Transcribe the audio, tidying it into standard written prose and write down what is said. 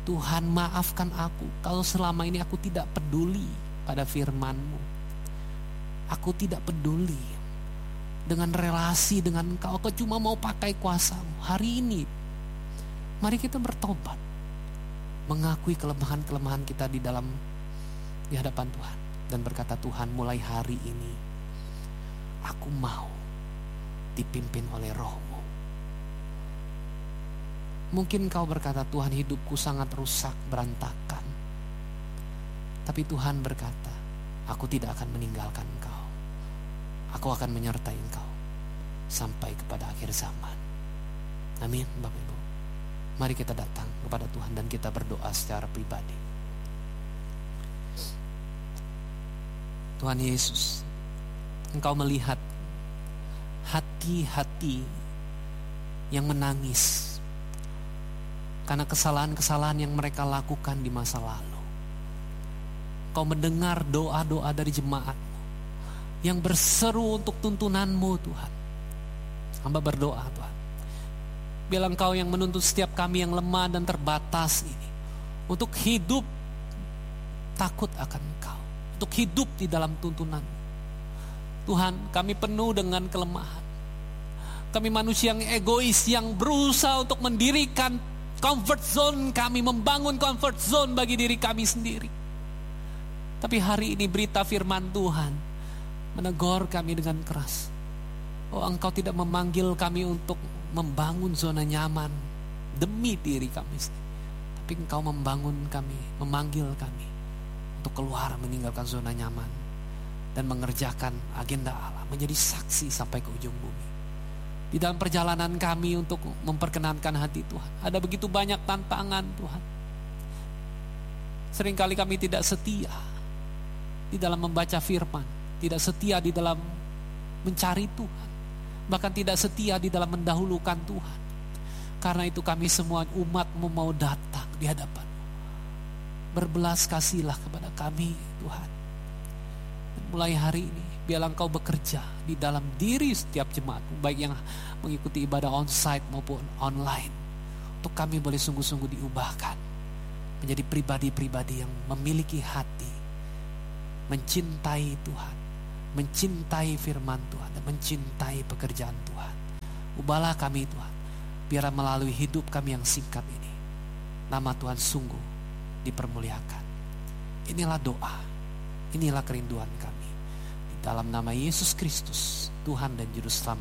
Tuhan, maafkan aku kalau selama ini aku tidak peduli pada firman-Mu. Aku tidak peduli dengan relasi dengan Engkau. Aku cuma mau pakai kuasa-Mu. Hari ini mari kita bertobat, mengakui kelemahan-kelemahan kita di hadapan Tuhan, dan berkata, Tuhan, mulai hari ini aku mau dipimpin oleh Roh-Mu. Mungkin kau berkata, Tuhan, hidupku sangat rusak, berantakan. Tapi Tuhan berkata, aku tidak akan meninggalkan engkau. Aku akan menyertai engkau sampai kepada akhir zaman. Amin, Bapak Ibu. Mari kita datang kepada Tuhan dan kita berdoa secara pribadi. Tuhan Yesus, Engkau melihat hati-hati yang menangis karena kesalahan-kesalahan yang mereka lakukan di masa lalu. Kau mendengar doa-doa dari jemaat-Mu yang berseru untuk tuntunan-Mu, Tuhan. Hamba berdoa, Tuhan, biarlah Engkau yang menuntut setiap kami yang lemah dan terbatas ini untuk hidup takut akan Engkau, untuk hidup di dalam tuntunan-Mu. Tuhan, kami penuh dengan kelemahan. Kami manusia yang egois, yang berusaha untuk mendirikan comfort zone kami, membangun comfort zone bagi diri kami sendiri. Tapi hari ini berita firman Tuhan menegur kami dengan keras. Oh, Engkau tidak memanggil kami untuk membangun zona nyaman demi diri kami sendiri, tapi Engkau memanggil kami untuk keluar, meninggalkan zona nyaman dan mengerjakan agenda Allah, menjadi saksi sampai ke ujung bumi. Di dalam perjalanan kami untuk memperkenankan hati Tuhan, ada begitu banyak tantangan, Tuhan. Seringkali kami tidak setia di dalam membaca firman, tidak setia di dalam mencari Tuhan, bahkan tidak setia di dalam mendahulukan Tuhan. Karena itu kami semua umat-Mu mau datang di hadapan-Mu. Berbelas kasihlah kepada kami, Tuhan. Dan mulai hari ini biarlah Engkau bekerja di dalam diri setiap jemaat-Mu, baik yang mengikuti ibadah on-site maupun online, untuk kami boleh sungguh-sungguh diubahkan menjadi pribadi-pribadi yang memiliki hati mencintai Tuhan, mencintai firman Tuhan, dan mencintai pekerjaan Tuhan. Ubahlah kami, Tuhan, biar melalui hidup kami yang singkat ini nama Tuhan sungguh dipermuliakan. Inilah doa, inilah kerinduan kami. Dalam nama Yesus Kristus, Tuhan dan Juru Selamat